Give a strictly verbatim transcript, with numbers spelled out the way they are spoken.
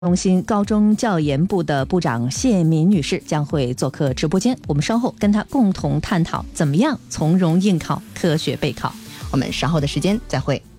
中心高中教研部的部长谢敏女士将会做客直播间，我们稍后跟她共同探讨怎么样从容应考、科学备考。 我们稍后的时间再会。